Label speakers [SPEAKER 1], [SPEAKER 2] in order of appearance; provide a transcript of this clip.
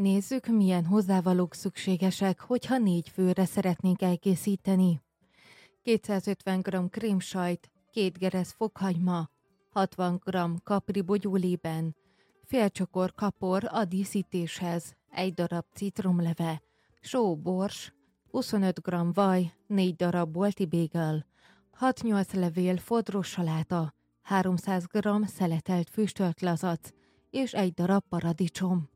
[SPEAKER 1] Nézzük, milyen hozzávalók szükségesek, hogyha 4 főre szeretnénk elkészíteni. 250 g krémsajt, 2 geresz fokhagyma, 60 g kapri bogyólében, fél csokor kapor a díszítéshez, 1 darab citromleve, só, bors, 25 g vaj, 4 darab bolti bégel, 6-8 levél fodros saláta, 300 g szeletelt füstölt lazac és 1 darab paradicsom.